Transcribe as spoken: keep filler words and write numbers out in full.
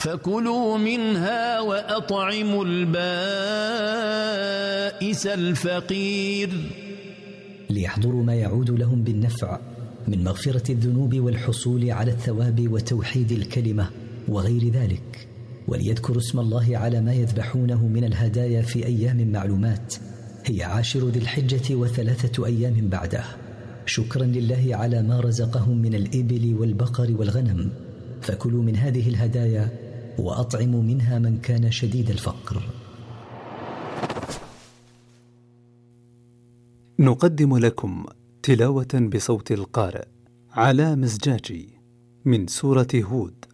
فكلوا منها وأطعموا البائس الفقير. ليحضروا ما يعود لهم بالنفع من مغفرة الذنوب والحصول على الثواب وتوحيد الكلمة وغير ذلك، وليذكروا اسم الله على ما يذبحونه من الهدايا في أيام معلومات هي عاشر ذي الحجة وثلاثة أيام بعده، شكرا لله على ما رزقهم من الإبل والبقر والغنم. فكلوا من هذه الهدايا وأطعموا منها من كان شديد الفقر. نقدم لكم تلاوة بصوت القارئ علاء مزجاجي من سورة هود